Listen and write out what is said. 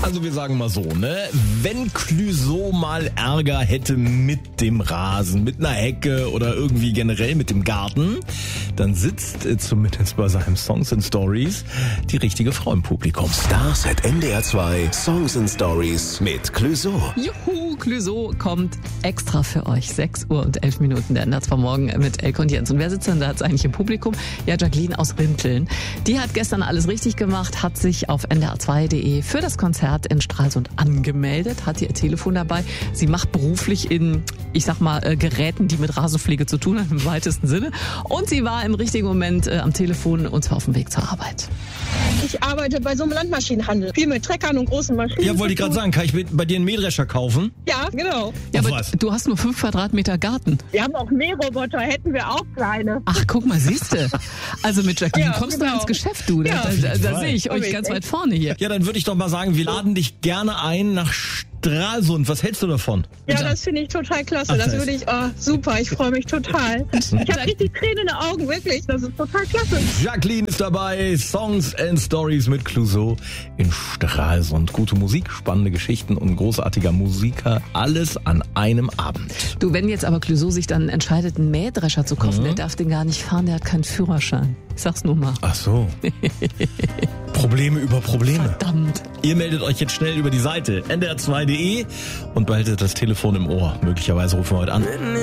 Also wir sagen mal so, ne? Wenn Clouseau mal Ärger hätte mit dem Rasen, mit einer Hecke oder irgendwie generell mit dem Garten, dann sitzt zumindest bei seinem Songs and Stories die richtige Frau im Publikum. Stars at NDR 2 Songs and Stories mit Clouseau. Juhu, Clouseau kommt extra für euch. 6 Uhr und 11 Minuten, der NDR 2 Morgen mit Elke und Jens. Und wer sitzt denn da jetzt eigentlich im Publikum? Ja, Jacqueline aus Rinteln. Die hat gestern alles richtig gemacht, hat sich auf ndr2.de für das Konzert in Stralsund angemeldet, hat ihr Telefon dabei. Sie macht beruflich in, ich sag mal, Geräten, die mit Rasenpflege zu tun haben, im weitesten Sinne. Und sie war im richtigen Moment am Telefon und zwar auf dem Weg zur Arbeit. Ich arbeite bei so einem Landmaschinenhandel. Viel mit Treckern und großen Maschinen. Ja, wollte ich gerade sagen, kann ich bei dir einen Mähdrescher kaufen? Ja, genau. Ja, aber was? du hast nur 5 Quadratmeter Garten. Wir haben auch Mähroboter, hätten wir auch kleine. Ach, guck mal, siehste. Also mit Jacqueline Ja, kommst du genau. ins Geschäft, du. Ja, Da sehe ich euch ganz weit vorne hier. Ja, dann würde ich doch mal sagen, wir laden dich gerne ein nach Stralsund. Was hältst du davon? Ja, das finde ich total klasse. Ach, Das das- würde ich, super, ich freue mich total. Ich habe richtig Tränen in den Augen, wirklich. Das ist total klasse. Jacqueline ist dabei, Songs and Stories mit Clouseau in Stralsund. Gute Musik, spannende Geschichten und großartiger Musiker, alles an einem Abend. Du, wenn jetzt aber Clouseau sich dann entscheidet, einen Mähdrescher zu kaufen, der darf den gar nicht fahren, der hat keinen Führerschein. Ich sag's nur mal. Ach so. Probleme über Probleme. Verdammt. Ihr meldet euch jetzt schnell über die Seite ndr2.de und behaltet das Telefon im Ohr. Möglicherweise rufen wir heute an.